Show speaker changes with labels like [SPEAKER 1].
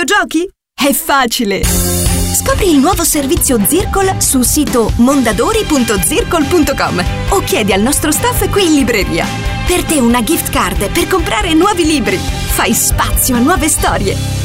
[SPEAKER 1] videogiochi? È facile! Scopri il nuovo servizio Zircol sul sito mondadori.zircol.com o chiedi al nostro staff qui in libreria. Per te una gift card per comprare nuovi libri. Fai spazio a nuove storie.